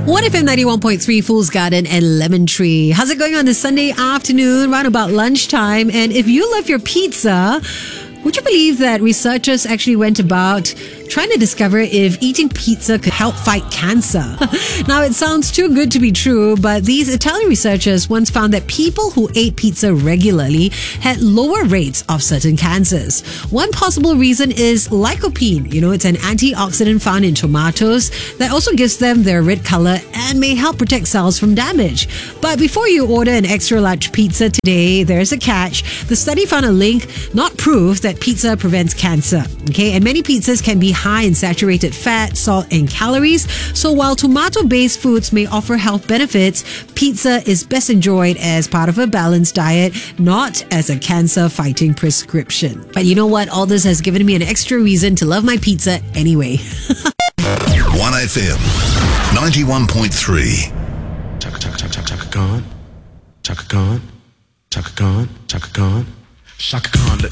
1FM 91.3, Fool's Garden and Lemon Tree. How's it going on this Sunday afternoon, around about lunchtime? And if you love your pizza, would you believe that researchers actually went about trying to discover if eating pizza could help fight cancer? Now, it sounds too good to be true, but these Italian researchers once found that people who ate pizza regularly had lower rates of certain cancers. One possible reason is lycopene. It's an antioxidant found in tomatoes that also gives them their red color and may help protect cells from damage. But before you order an extra large pizza today, there's a catch. The study found a link, not proof, that pizza prevents cancer. Okay, and many pizzas can be high in saturated fat, salt, and calories. So while tomato-based foods may offer health benefits, pizza is best enjoyed as part of a balanced diet, not as a cancer-fighting prescription. But you know what? All this has given me an extra reason to love my pizza anyway. 1FM 91.3. Chaka Khan, Chaka Khan, Chaka Khan, Chaka Khan, Chaka Khan. Shaka Khan, let